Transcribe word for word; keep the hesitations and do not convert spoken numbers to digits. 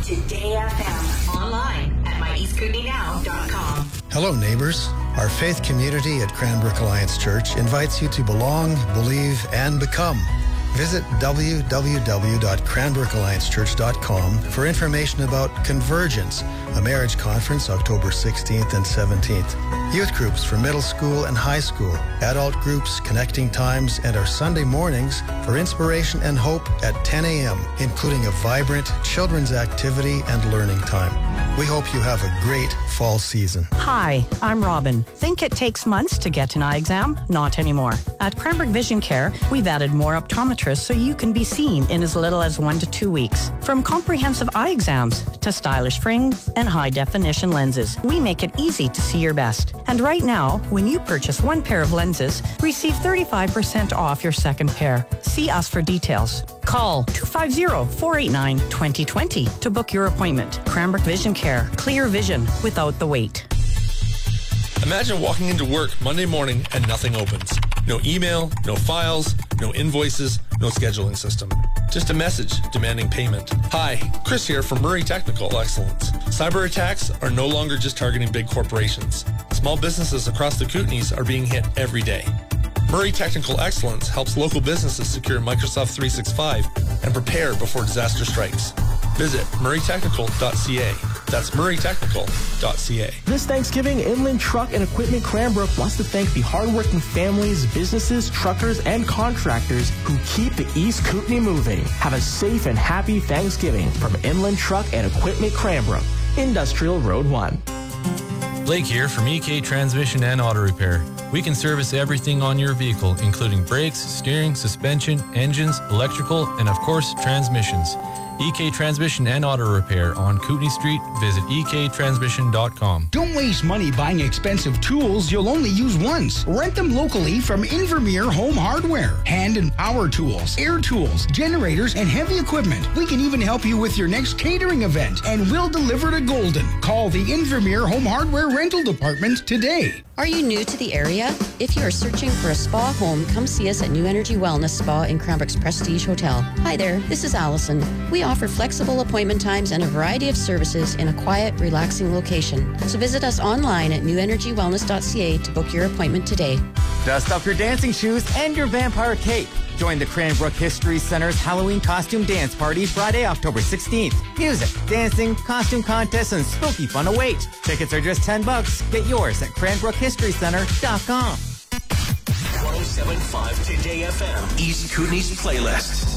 Today F M. Online at my east kootenai now dot com. Hello, neighbors. Our faith community at Cranbrook Alliance Church invites you to belong, believe, and become. Visit w w w dot cranbrook alliance church dot com for information about Convergence, a marriage conference October sixteenth and seventeenth. Youth groups for middle school and high school, adult groups, connecting times, and our Sunday mornings for inspiration and hope at ten a.m., including a vibrant children's activity and learning time. We hope you have a great fall season. Hi, I'm Robin. Think it takes months to get an eye exam? Not anymore. At Cranbrook Vision Care, we've added more optometrists so you can be seen in as little as one to two weeks. From comprehensive eye exams to stylish frames and high-definition lenses, we make it easy to see your best. And right now, when you purchase one pair of lenses, receive thirty-five percent off your second pair. See us for details. Call two five zero, four eight nine, two zero two zero to book your appointment. Cranbrook Vision Care. Clear vision without the wait. Imagine walking into work Monday morning and nothing opens. No email, no files, no invoices, no scheduling system. Just a message demanding payment. Hi, Chris here from Murray Technical Excellence. Cyber attacks are no longer just targeting big corporations. Small businesses across the Kootenays are being hit every day. Murray Technical Excellence helps local businesses secure Microsoft three sixty-five and prepare before disaster strikes. Visit murray technical dot c a. That's murray technical dot c a. This Thanksgiving, Inland Truck and Equipment Cranbrook wants to thank the hardworking families, businesses, truckers, and contractors who keep the East Kootenay moving. Have a safe and happy Thanksgiving from Inland Truck and Equipment Cranbrook, Industrial Road one. Blake here from E K Transmission and Auto Repair. We can service everything on your vehicle, including brakes, steering, suspension, engines, electrical, and of course, transmissions. E K Transmission and Auto Repair on Kootenay Street. Visit e k transmission dot com. Don't waste money buying expensive tools you'll only use once. Rent them locally from Invermere Home Hardware. Hand and power tools, air tools, generators, and heavy equipment. We can even help you with your next catering event, and we'll deliver to Golden. Call the Invermere Home Hardware Rental Department today. Are you new to the area? If you are searching for a spa home, come see us at New Energy Wellness Spa in Cranbrook's Prestige Hotel. Hi there, this is Allison. We offer flexible appointment times and a variety of services in a quiet, relaxing location. So visit us online at new energy wellness dot c a to book your appointment today. Dust off your dancing shoes and your vampire cape. Join the Cranbrook History Center's Halloween Costume Dance Party Friday, October sixteenth. Music, dancing, costume contests, and spooky fun await. Tickets are just ten bucks. Get yours at cranbrook history center dot com. one oh seven point five Today F M. East Kootenay's playlist.